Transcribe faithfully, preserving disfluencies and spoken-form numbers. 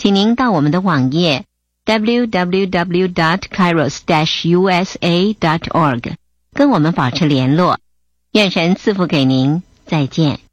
请您到我们的网页 double-u double-u double-u dot kairos dash u s a dot org 跟我们保持联络。愿神赐福给您，再见。